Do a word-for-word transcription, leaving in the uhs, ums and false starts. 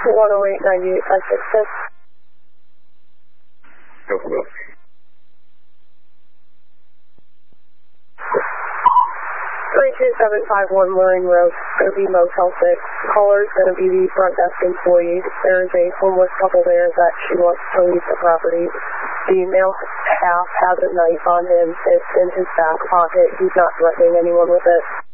one oh eight, ninety-eight, five six six. Go for it. three two seven five one Loring Road, going to be Motel six. Caller is going to be the front desk employee. There is a homeless couple there that she wants to leave the property. The male half has a knife on him. It's in his back pocket. He's not threatening anyone with it.